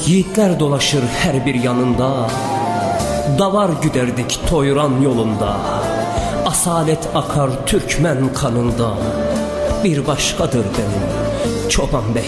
Yiğitler dolaşır her bir yanında, davar güderdik Toyran yolunda. Asalet akar Türkmen kanında, bir başkadır benim Çoban Bey